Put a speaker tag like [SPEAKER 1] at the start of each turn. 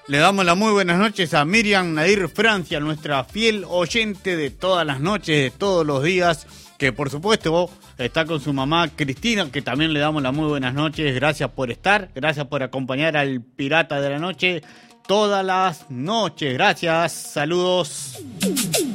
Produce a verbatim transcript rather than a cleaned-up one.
[SPEAKER 1] Le damos las muy buenas noches a Miriam Nadir Francia, nuestra fiel oyente de todas las noches, de todos los días, que por supuesto está con su mamá Cristina, que también le damos las muy buenas noches. Gracias por estar, gracias por acompañar al Pirata de la Noche todas las noches. Gracias, saludos.